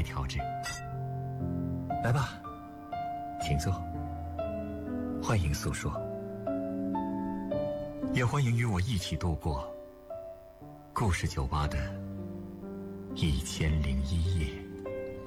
调制。来吧，请坐，欢迎诉说，也欢迎与我一起度过故事酒吧的1001夜。